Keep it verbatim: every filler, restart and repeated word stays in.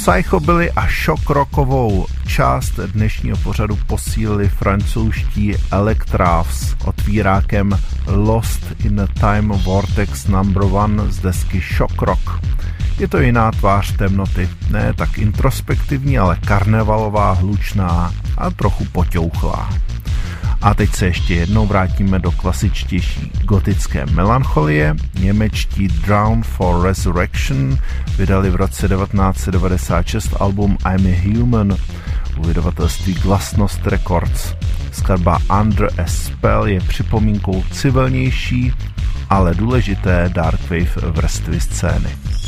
Psychobilly a shock rockovou část dnešního pořadu posílili francouzští Electravs otvírákem Lost in a Time Vortex number one z desky Shock Rock. Je to jiná tvář temnoty, ne tak introspektivní, ale karnevalová, hlučná a trochu poťouchlá. A teď se ještě jednou vrátíme do klasičtější gotické melancholie. Němečtí Drown for Resurrection vydali v roce devatenáct set devadesát šest album I'm a Human u vydavatelství Glasnost Records. Skladba Under a Spell je připomínkou civilnější, ale důležité darkwave vrstvy scény.